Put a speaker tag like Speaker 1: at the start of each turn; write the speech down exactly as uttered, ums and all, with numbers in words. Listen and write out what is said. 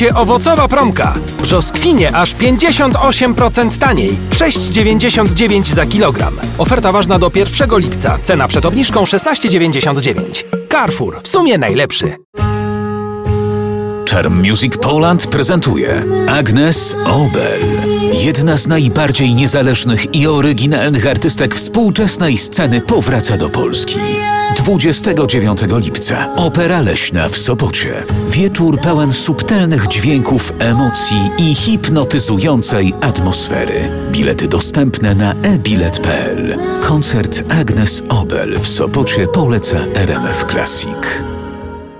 Speaker 1: Owocowa promka. Brzoskwinie aż pięćdziesiąt osiem procent taniej. sześć dziewięćdziesiąt dziewięć za kilogram. Oferta ważna do pierwszego lipca. Cena przed obniżką szesnaście dziewięćdziesiąt dziewięć. Carrefour. W sumie najlepszy.
Speaker 2: Charm Music Poland prezentuje Agnes Obel. Jedna z najbardziej niezależnych i oryginalnych artystek współczesnej sceny powraca do Polski. dwudziestego dziewiątego lipca. Opera Leśna w Sopocie. Wieczór pełen subtelnych dźwięków, emocji i hipnotyzującej atmosfery. Bilety dostępne na e bilet kropka p l. Koncert Agnes Obel w Sopocie poleca R M F Classic.